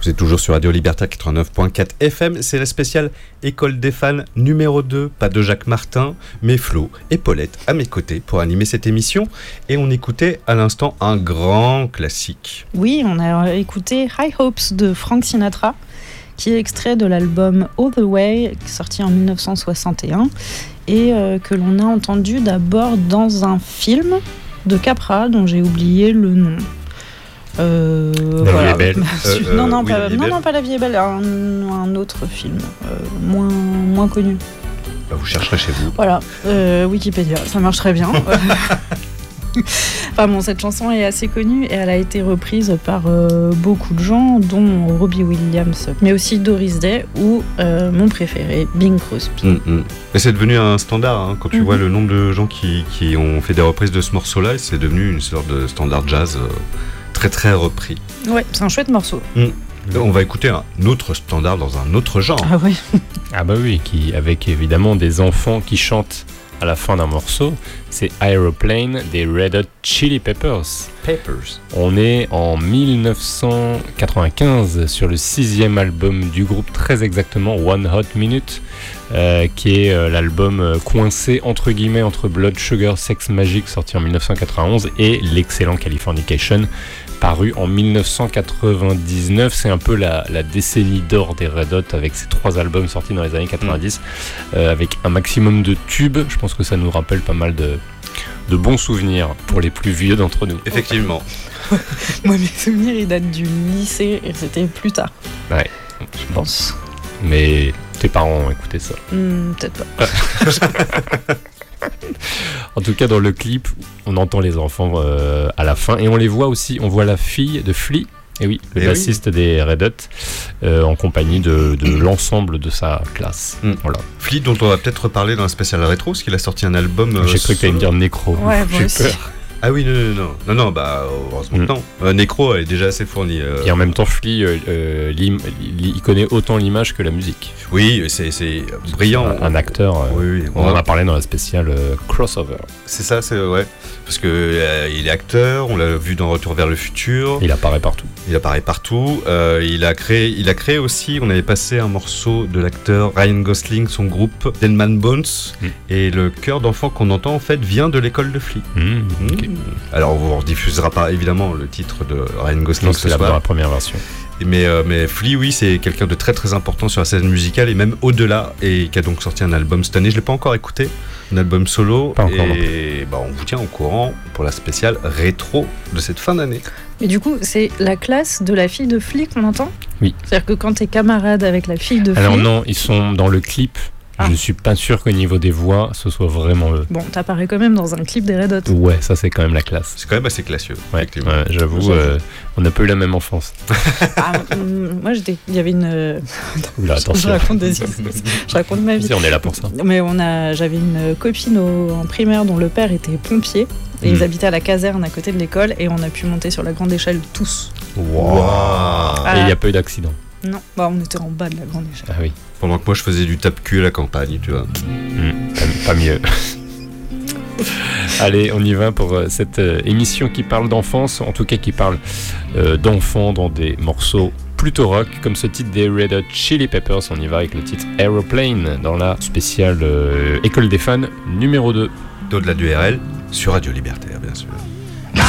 Vous êtes toujours sur Radio Libertaire 89.4 FM, c'est la spéciale École des fans numéro 2, pas de Jacques Martin, mais Flo et Paulette à mes côtés pour animer cette émission. Et on écoutait à l'instant un grand classique. Oui, on a écouté High Hopes de Frank Sinatra, qui est extrait de l'album All the Way, sorti en 1961, et que l'on a entendu d'abord dans un film de Capra, dont j'ai oublié le nom. La vie est belle. Pas La vie est belle, un autre film moins connu. Bah, vous chercherez chez vous. Voilà, Wikipédia, ça marche très bien. Enfin bon, cette chanson est assez connue et elle a été reprise par beaucoup de gens, dont Robbie Williams, mais aussi Doris Day ou mon préféré, Bing Crosby. Et c'est devenu un standard, hein, quand tu vois le nombre de gens qui ont fait des reprises de ce morceau-là, c'est devenu une sorte de standard jazz très très repris. Ouais, c'est un chouette morceau. On va écouter un autre standard dans un autre genre. Ah oui. Ah bah oui, avec évidemment des enfants qui chantent à la fin d'un morceau. C'est Aeroplane des Red Hot Chili Peppers. On est en 1995 sur le 6e album du groupe, très exactement One Hot Minute, qui est l'album coincé entre guillemets entre Blood Sugar Sex Magik, sorti en 1991, et l'excellent Californication, paru en 1999. C'est un peu la décennie d'or des Red Hot, avec ces 3 albums sortis dans les années 90, avec un maximum de tubes. Je pense que ça nous rappelle pas mal de bons souvenirs pour les plus vieux d'entre nous. Effectivement. Moi, mes souvenirs, ils datent du lycée et c'était plus tard. Ouais, je pense. Mais tes parents ont écouté ça. Peut-être pas. En tout cas, dans le clip, on entend les enfants à la fin et on les voit aussi. On voit la fille de Flea, et oui, le bassiste des Red Hot, en compagnie de l'ensemble de sa classe. Voilà. Flea, dont on va peut-être reparler dans un spécial rétro, parce qu'il a sorti un album. J'ai cru que tu allais me dire Necro. Ouais, j'ai peur. Ah oui, non, bah heureusement que non. Necro est déjà assez fourni. Et en même temps, Flea, il connaît autant l'image que la musique. Oui, c'est brillant. Un acteur, on en a parlé dans la spéciale Crossover. C'est ça, ouais. Parce que il est acteur, on l'a vu dans Retour vers le futur. Il apparaît partout. Il a créé aussi, on avait passé un morceau de l'acteur Ryan Gosling, son groupe Dead Man Bones, et le chœur d'enfant qu'on entend en fait vient de l'école de Flea. Okay. Alors on vous rediffusera pas évidemment le titre de Ryan Gosling ce soir. La première version. Mais Flea, oui, c'est quelqu'un de très très important sur la scène musicale et même au-delà, et qui a donc sorti un album cette année. Je l'ai pas encore écouté, un album solo. Pas encore. Et on vous tient au courant pour la spéciale rétro de cette fin d'année. Mais du coup, c'est la classe de la fille de Flea qu'on entend ? Oui. C'est-à-dire que quand t'es camarade avec la fille de Flea... Alors non, ils sont dans le clip. Je ne suis pas sûr qu'au niveau des voix, ce soit vraiment eux. Bon, t'apparais quand même dans un clip des Red Hot. Ouais, ça c'est quand même la classe. C'est quand même assez classieux. Ouais, j'avoue, on n'a pas eu la même enfance. Moi, il y avait une... Oula, attention. Je raconte ma vie. Si, on est là pour ça. Mais j'avais une copine en primaire dont le père était pompier. Et ils habitaient à la caserne à côté de l'école. Et on a pu monter sur la grande échelle tous. Wow. Et il n'y a pas eu d'accident? Non, on était en bas de la grande échelle. Ah oui. Pendant que moi je faisais du tape-cul à la campagne, tu vois. Pas mieux. Allez, on y va pour cette émission qui parle d'enfance, en tout cas qui parle d'enfants dans des morceaux plutôt rock, comme ce titre des Red Hot Chili Peppers. On y va avec le titre Aeroplane dans la spéciale École des fans numéro 2. D'au-delà du RL, sur Radio Libertaire, bien sûr.